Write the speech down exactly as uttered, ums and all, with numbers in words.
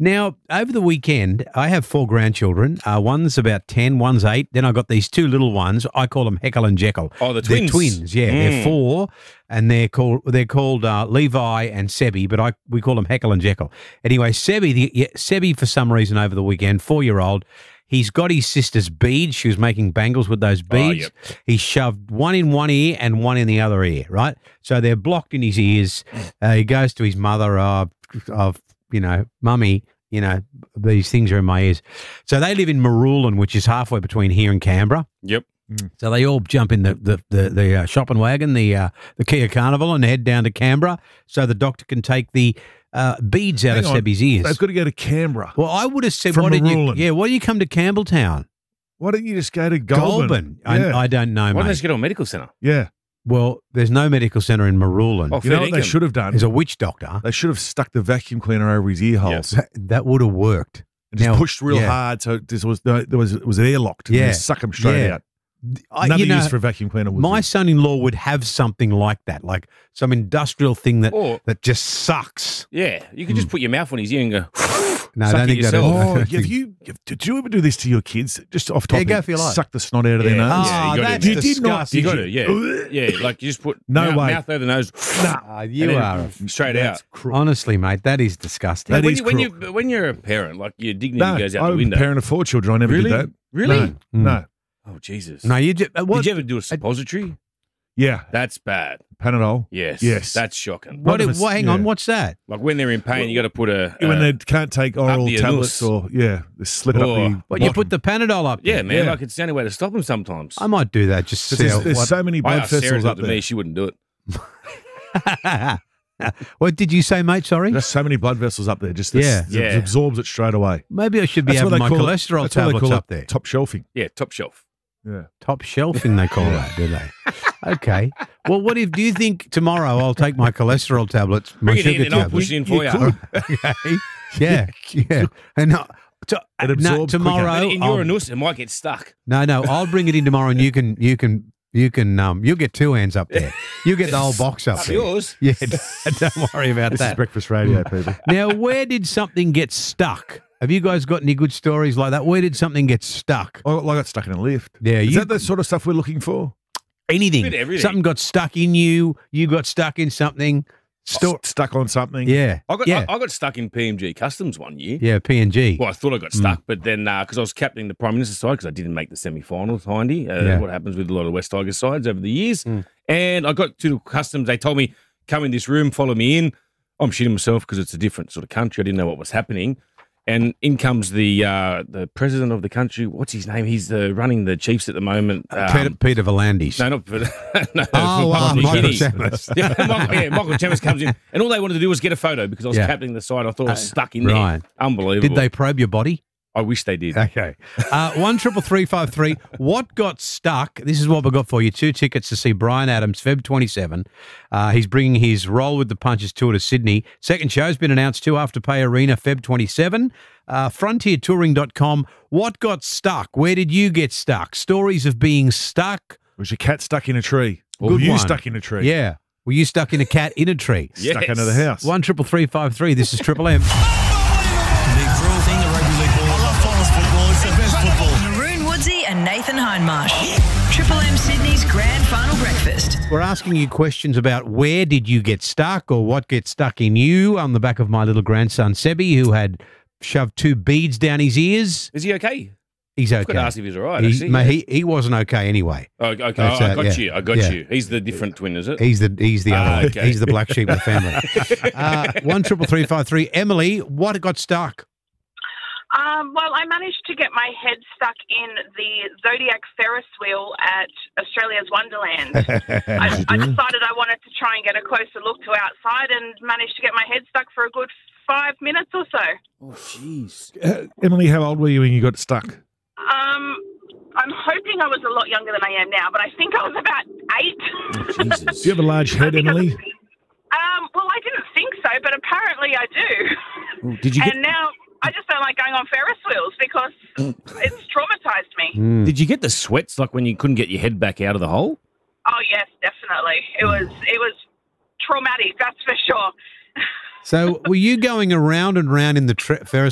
Now, over the weekend, I have four grandchildren. Uh, one's about ten, one's eight. Then I've got these two little ones. I call them Heckle and Jekyll. Oh, the They're twins. twins, yeah. Mm. They're four, and they're called they're called uh, Levi and Sebi, but I we call them Heckle and Jekyll. Anyway, Sebi, the, yeah, Sebi, for some reason over the weekend, four-year-old, he's got his sister's beads. She was making bangles with those beads. Oh, yep. He shoved one in one ear and one in the other ear, right? So they're blocked in his ears. Uh, he goes to his mother, uh, of, you know, mummy, you know, these things are in my ears. So they live in Marulan, which is halfway between here and Canberra. Yep. So they all jump in the the the, the uh, shopping wagon, the uh, the Kia Carnival, and head down to Canberra so the doctor can take the uh, beads out Hang of on. Sebi's ears. They've got to go to Canberra. Well, I would have said, From why did you? Marulan. Yeah, why do you come to Campbelltown? Why don't you just go to Goulburn? Goulburn. Yeah. I, I don't know, Why don't they mate. just get to a medical centre? yeah. Well, there's no medical centre in Marulan. Oh, You know fair what they dinkum. should have done? There's a witch doctor. They should have stuck the vacuum cleaner over his ear holes That, that would have worked. and just Now- pushed real yeah. hard so there was no, there was it was airlocked. And Yeah. just suck them straight Yeah. out. I, Another you know, use for a vacuum cleaner. Would my be. son-in-law would have something like that, like some industrial thing that Or, that just sucks. yeah, you can just put your mouth on his ear and go, No, I Suck don't it think that. yourself. Oh, have you? have- Did you ever do this to your kids? Just off Yeah, topic. go for your life. Suck the snot out of their Yeah. nose. Yeah, Oh, you gotta that's do You did not. disgusting. you got Did to, you? yeah. Yeah, like you just put No mouth, way. mouth over the nose, Ah, you and then are straight That's out. cruel. honestly, mate. That is disgusting. That when is you, when you cruel. when you're a parent, like your dignity No, goes out I'm the window. a parent of four children. I never Really? did that. Really? No. Mm. no. Oh Jesus! no, you just, uh, what? Did you ever do a suppository? Yeah. That's bad. Panadol. Yes. Yes. That's shocking. what, one of us- what, hang on, yeah. what's that? Like when they're in pain, you got to put a. when uh, they can't take oral the tablets anus. or, yeah, they slip it Or- up the What, you bottom. put the Panadol up yeah, there? man. Yeah. Like it's the only way to stop them sometimes. I might do that just to see There's, how, there's what, so many I blood asked Sarah vessels to do up it to there. me. She wouldn't do it. what did you say, mate? Sorry? There's so many blood vessels up there. Just this, Yeah. it Yeah. absorbs it straight away. Maybe I should be That's what having they my call it- cholesterol that's what they tablets call up it, there. Top shelving. Yeah, top shelf. Yeah. Top shelving, they call that, do they? Okay. Well, what if, do you think tomorrow I'll take my cholesterol tablets, my Bring it in sugar and I'll tablets? push it in for you. Okay. Yeah, yeah. And uh, to, It no, absorbs tomorrow, But in I'll- your anus, it might get stuck. no, no, I'll bring it in tomorrow, and you can, you can, you can, um, you'll get two hands up there. You get the whole box up Up there. yours. Yeah, don't worry about This is that. breakfast radio, people. Now, where did something get stuck? Have you guys got any good stories like that? Where did something get stuck? I I got stuck in a lift. Yeah, Is you- that the sort of stuff we're looking for? Anything. Bit of everything. Something got stuck in you. You got stuck in something. Sto- St- stuck on something? yeah. I got yeah. I, I got stuck in P M G Customs one year. yeah, P and G. Well, I thought I got stuck, but then because I was captaining the Prime Minister's side because I didn't make the semi-finals, Hindy, uh, Yeah. what happens with a lot of West Tigers sides over the years. Mm. And I got to Customs. They told me, come in this room, follow me in. I'm shitting myself because it's a different sort of country. I didn't know what was happening. And in comes the uh, the president of the country. What's his name? He's uh, running the Chiefs at the moment. Um, Peter, Peter Volandis. No, not no. Oh, wow, Michael Michael Chemmers. Chemmers. yeah, Michael, yeah, Michael Chemmers comes in, and all they wanted to do was get a photo because I was Yeah. captaining the side. I thought I was Uh, stuck in right. there. Unbelievable. Did they probe your body? I wish they did. Okay. Uh, one triple three five three. What got stuck? This is what we got for you. Two tickets to see Brian Adams, February twenty-seventh. Uh, he's bringing his Roll with the Punches tour to Sydney. Second show's been announced too, Afterpay Arena, February twenty-seventh. Uh, frontier touring dot com. What got stuck? Where did you get stuck? Stories of being stuck. Was your cat stuck in a tree? Or Good were you one. stuck in a tree? Yeah. Were you stuck in a cat in a tree? Yes. Stuck under the house? One triple three five three. This is Triple M. The cruel thing, the rugby league ball. I love Forest football. It's the best football. Maroon Woodsy and Nathan Hindmarsh. Triple M Sydney's grand final breakfast. We're asking you questions about where did you get stuck or what gets stuck in you on the back of my little grandson, Sebi, who had shoved two beads down his ears. Is he okay? He's I could okay. ask if he's all right, He, actually. mate, he, he wasn't okay anyway. Oh, okay, That's, I uh, got yeah. you. I got Yeah. you. He's the different twin, is it? He's the he's the Ah, other okay. he's the black sheep of the family. Uh, one triple three five three. Emily, what got stuck? Um, well, I managed to get my head stuck in the Zodiac Ferris wheel at Australia's Wonderland. I, I decided I wanted to try and get a closer look to outside and managed to get my head stuck for a good five minutes or so. Oh, jeez. Uh, Emily, how old were you when you got stuck? Um, I'm hoping I was a lot younger than I am now, but I think I was about eight. Oh, Jesus. Do you have a large head, I think I was- Emily? Um, well, I didn't think so, but apparently I do. Oh, did you get? And now I just don't like going on Ferris wheels because it's traumatized me. Mm. Did you get the sweats like when you couldn't get your head back out of the hole? Oh yes, definitely. It was it was traumatic, that's for sure. So were you going around and round in the tre- Ferris